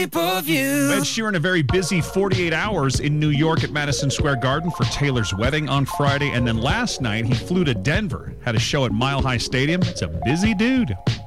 pay-per-view. Ed Sheeran, a very busy 48 hours in New York at Madison Square Garden for Taylor's wedding on Friday. And then last night, he flew to Denver, had a show at Mile High Stadium. It's a busy dude.